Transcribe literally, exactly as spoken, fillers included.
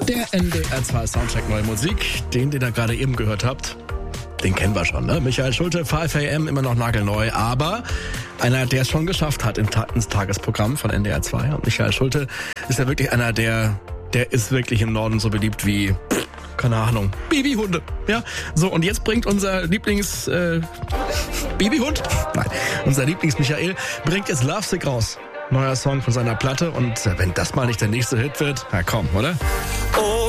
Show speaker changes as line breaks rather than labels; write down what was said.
Der N D R zwei Soundcheck Neue Musik, den, den ihr gerade eben gehört habt, den kennen wir schon, ne? Michael Schulte, fünf A M, immer noch nagelneu, aber einer, der es schon geschafft hat ins Tagesprogramm von N D R zwei. Und Michael Schulte ist ja wirklich einer, der, der ist wirklich im Norden so beliebt wie, keine Ahnung, Babyhunde. Ja, so, und jetzt bringt unser Lieblings, äh, Babyhund? Nein, unser Lieblings-Michael bringt jetzt Lovesick raus. Neuer Song von seiner Platte, und wenn das mal nicht der nächste Hit wird, na komm, oder? Oh.